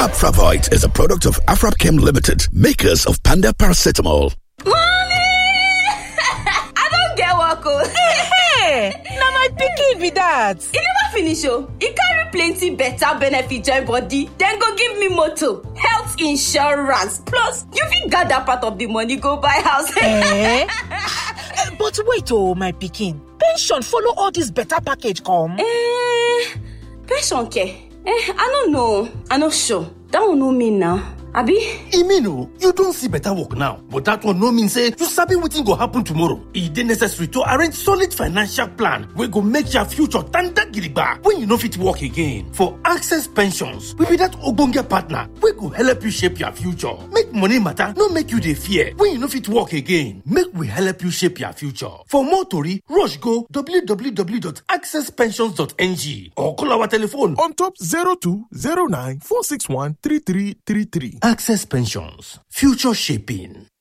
Afravite is a product of Afrapchem Limited, makers of Panda Paracetamol. I don't get work. Hey, now my pikin be that. E never finish oh. E carry plenty better benefit join body. Then go give me motor, health insurance. Plus, you fit gather part of the money go buy house. But wait oh, my pikin. Pension follow all this better package come? Pension care? I don't know. I not sure. That one no mean now. Abi? E mean oh, you don't see better work now. But that one no mean say you sabi wetin go happen tomorrow. E dey necessary to arrange solid financial plan wey go make your future tanda gidigba when you no fit work again. For Access Pensions, we be that ogbonge partner wey go help you shape your future. Make money matter, no make you dey fear when you no fit work again. Make we help you shape your future. For more tori, rush go www.accesspensions.ng or call our telephone on top 0209 461 3333. Access Pensions, future shaping.